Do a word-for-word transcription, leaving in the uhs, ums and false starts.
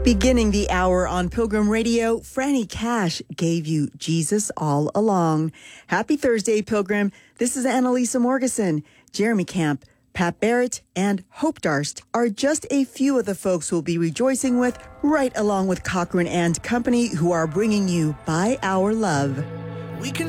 Beginning the hour on Pilgrim Radio, Franny Cash gave you Jesus All Along. Happy Thursday, Pilgrim. This is Annalisa Morgeson. Jeremy Camp, Pat Barrett, and Hope Darst are just a few of the folks we'll be rejoicing with, right along with Cochran and Company, who are bringing you By Our Love. We can